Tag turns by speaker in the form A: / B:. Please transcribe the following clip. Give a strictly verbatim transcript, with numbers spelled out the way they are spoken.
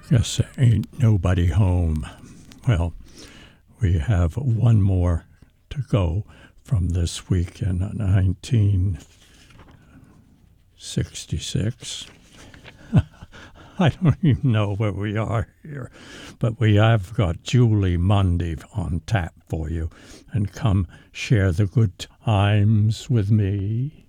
A: Guess there ain't nobody home. Well, we have one more to go from this week in nineteen sixty-six. I don't even know where we are here, but we have got Julie Mundy on tap for you, and come share the good times with me.